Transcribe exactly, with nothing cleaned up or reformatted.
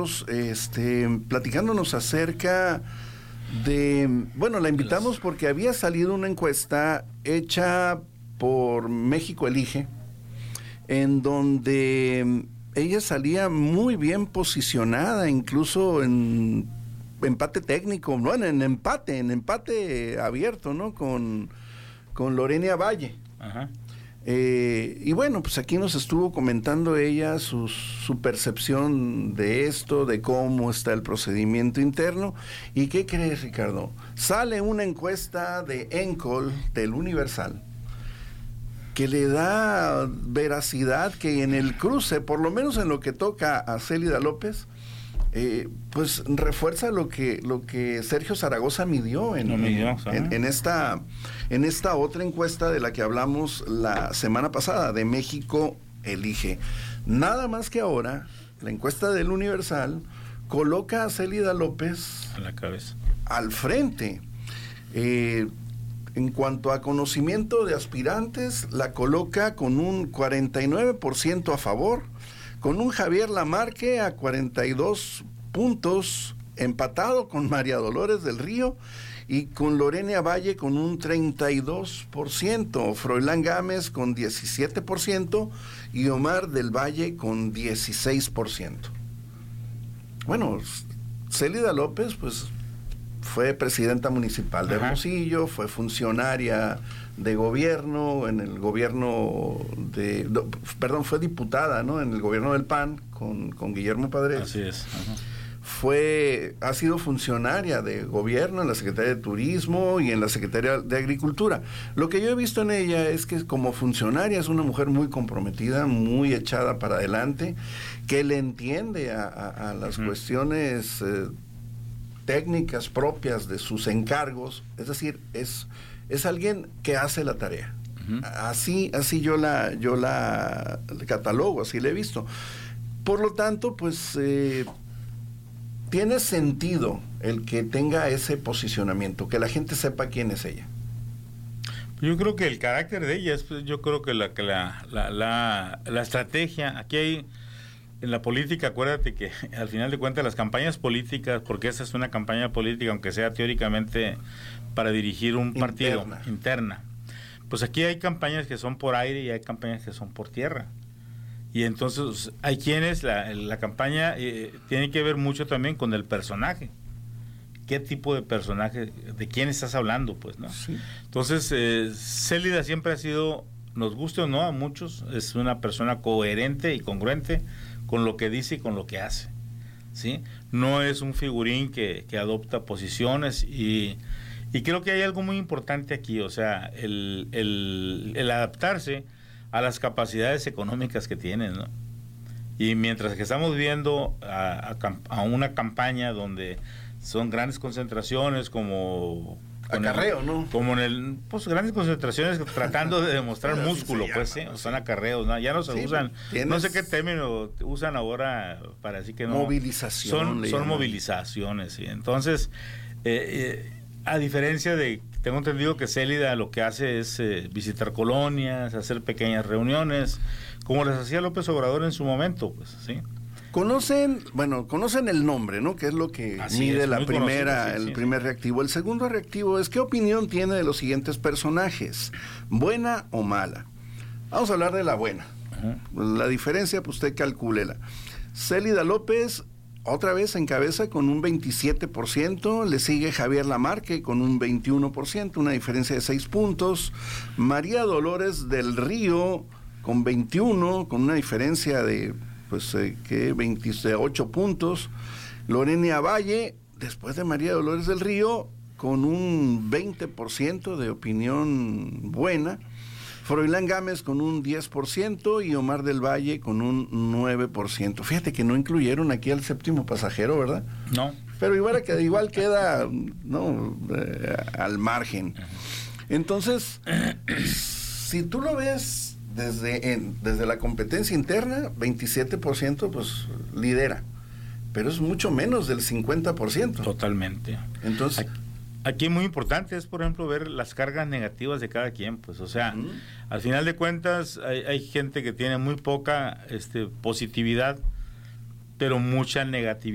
nosotros, este, platicándonos acerca de, bueno, la invitamos porque había salido una encuesta hecha por México Elige, en donde ella salía muy bien posicionada, incluso en empate técnico, no, en empate, en empate abierto, ¿no? Con, con Lorena Valle. Ajá. Eh, y bueno, pues aquí nos estuvo comentando ella su, su percepción de esto, de cómo está el procedimiento interno. ¿Y qué crees, Ricardo? Sale una encuesta de Encol, del Universal, que le da veracidad que en el cruce, por lo menos en lo que toca a Célida López, eh, pues refuerza lo que lo que Sergio Zaragoza midió en, no midió, en, en, en esta en esta otra encuesta de la que hablamos la semana pasada, de México Elige. Nada más que ahora la encuesta del Universal coloca a Célida López a la cabeza, al frente. Eh, en cuanto a conocimiento de aspirantes, la coloca con un cuarenta y nueve por ciento a favor, con un Javier Lamarque a cuarenta y dos puntos, empatado con María Dolores del Río, y con Lorena Valle con un treinta y dos por ciento, Froilán Gámez con diecisiete por ciento y Omar del Valle con dieciséis por ciento. Bueno, Célida López, pues, fue presidenta municipal de Hermosillo, fue funcionaria de gobierno en el gobierno de, no, perdón, fue diputada, ¿no? En el gobierno del P A N con, con Guillermo Padres. Así es. Ajá. Fue, ha sido funcionaria de gobierno en la Secretaría de Turismo y en la Secretaría de Agricultura. Lo que yo he visto en ella es que como funcionaria es una mujer muy comprometida, muy echada para adelante, que le entiende a, a, a las uh-huh. cuestiones eh, técnicas propias de sus encargos, es decir, es, es alguien que hace la tarea. Uh-huh. Así, así yo la, yo la catalogo, así la he visto. Por lo tanto, pues eh, tiene sentido el que tenga ese posicionamiento, que la gente sepa quién es ella. Yo creo que el carácter de ella es, yo creo que la, que la, la, la, la estrategia, aquí hay, en la política, acuérdate que al final de cuentas las campañas políticas, porque esa es una campaña política, aunque sea teóricamente para dirigir un partido, interna, interna pues aquí hay campañas que son por aire y hay campañas que son por tierra. Y entonces hay quienes, la, la campaña eh, tiene que ver mucho también con el personaje. ¿Qué tipo de personaje, de quién estás hablando? Pues, ¿no? Sí. Entonces, eh, Célida siempre ha sido, nos guste o no a muchos, es una persona coherente y congruente con lo que dice y con lo que hace, ¿sí? No es un figurín que, que adopta posiciones y, y creo que hay algo muy importante aquí, o sea, el, el, el adaptarse a las capacidades económicas que tienen, ¿no? Y mientras que estamos viendo a, a, a una campaña donde son grandes concentraciones como acarreo, el, ¿no? Como en el, pues grandes concentraciones tratando de demostrar músculo, pues, sí, o son acarreos, ¿no? Ya no se sí, usan, ¿tienes? No sé qué término usan ahora para decir que no. Movilización. Son, son movilizaciones, sí. Entonces, eh, eh, a diferencia de, tengo entendido que Célida lo que hace es eh, visitar colonias, hacer pequeñas reuniones, como les hacía López Obrador en su momento, pues, sí. Conocen, bueno, conocen el nombre, ¿no? Que es lo que Así mide es, la primera, conocido, sí, el sí, primer sí. reactivo. El segundo reactivo es, ¿qué opinión tiene de los siguientes personajes? ¿Buena o mala? Vamos a hablar de la buena. Uh-huh. La diferencia, pues usted calcúlela. Célida López, otra vez encabeza con un veintisiete por ciento, le sigue Javier Lamarque con un veintiuno por ciento, una diferencia de seis puntos. María Dolores del Río con veintiuno, con una diferencia de pues eh, que veintiocho puntos. Lorena Valle, después de María Dolores del Río, con un veinte por ciento de opinión buena. Froilán Gámez con un diez por ciento y Omar del Valle con un nueve por ciento. Fíjate que no incluyeron aquí al séptimo pasajero, ¿verdad? No. Pero igual, que, igual queda, no, eh, al margen. Entonces, si tú lo ves Desde, en, desde la competencia interna, veintisiete por ciento pues lidera, pero es mucho menos del cincuenta por ciento. Totalmente. Entonces, aquí, aquí muy importante es, por ejemplo, ver las cargas negativas de cada quien, pues, o sea, uh-huh. al final de cuentas hay, hay gente que tiene muy poca este, positividad, pero mucha negatividad.